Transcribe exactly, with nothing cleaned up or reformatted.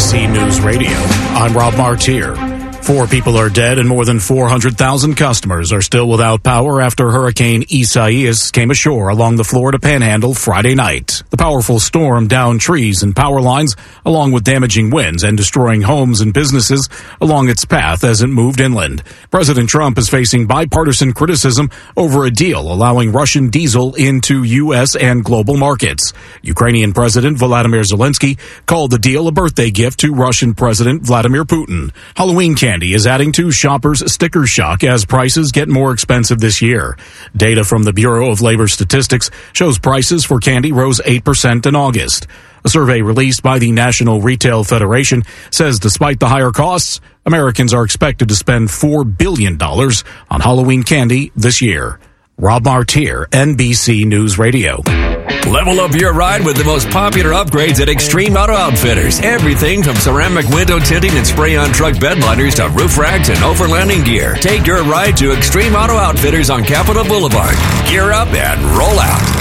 C News Radio. I'm Rob Martier. Four people are dead and more than four hundred thousand customers are still without power after Hurricane Isaias came ashore along the Florida Panhandle Friday night. The powerful storm downed trees and power lines, along with damaging winds and destroying homes and businesses along its path as it moved inland. President Trump is facing bipartisan criticism over a deal allowing Russian diesel into U S and global markets. Ukrainian President Volodymyr Zelensky called the deal a birthday gift to Russian President Vladimir Putin. Halloween candy is adding to shoppers' sticker shock as prices get more expensive this year. Data from the Bureau of Labor Statistics shows prices for candy rose eight percent in August. A survey released by the National Retail Federation says despite the higher costs, Americans are expected to spend four billion dollars on Halloween candy this year. Rob Martier, N B C News Radio. Level up your ride with the most popular upgrades at Extreme Auto Outfitters. Everything from ceramic window tinting and spray-on truck bed liners to roof racks and overlanding gear. Take your ride to Extreme Auto Outfitters on Capitol Boulevard. Gear up and roll out.